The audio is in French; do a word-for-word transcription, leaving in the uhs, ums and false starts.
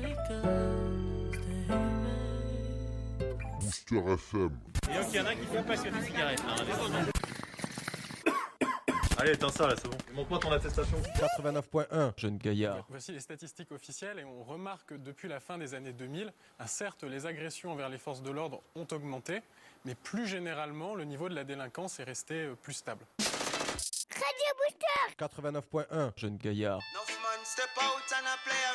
Booster F M. Et donc il y en a qui sont passionnés de cigarettes. Hein, Allez, éteins ça là, c'est bon. Montre-moi ton attestation. quatre-vingt-neuf point un, jeune gaillard. Voici les statistiques officielles et on remarque que depuis la fin des années deux mille, ah, certes les agressions envers les forces de l'ordre ont augmenté, mais plus généralement le niveau de la délinquance est resté plus stable. Radio Booster quatre-vingt-neuf point un, jeune gaillard. Step out and I play